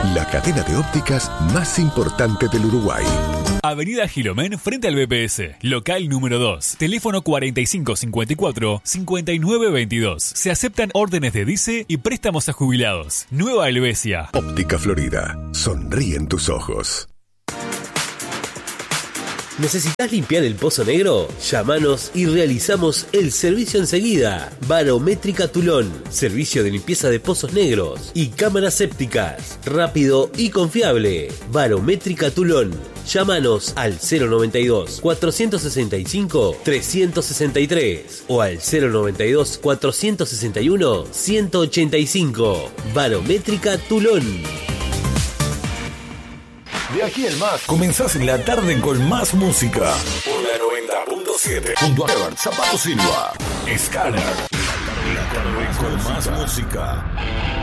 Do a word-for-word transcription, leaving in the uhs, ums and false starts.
La cadena de ópticas más importante del Uruguay. Avenida Gilomén frente al B P S, local número dos, teléfono cuarenta y cinco cincuenta y cuatro cincuenta y nueve veintidós. Se aceptan órdenes de D I C E y préstamos a jubilados. Nueva Helvecia. Óptica Florida. Sonríen tus ojos. ¿Necesitas limpiar el pozo negro? Llámanos y realizamos el servicio enseguida. Barométrica Tulón, servicio de limpieza de pozos negros y cámaras sépticas. Rápido y confiable. Barométrica Tulón. Llámanos al cero noventa y dos, cuatrocientos sesenta y cinco, trescientos sesenta y tres o al cero noventa y dos, cuatrocientos sesenta y uno, ciento ochenta y cinco. Barométrica Tulón. De aquí en más, comenzás en la tarde con más música. Por la noventa punto siete. Junto a Ebert Zapato Silva. Scanner. La tarde con más música.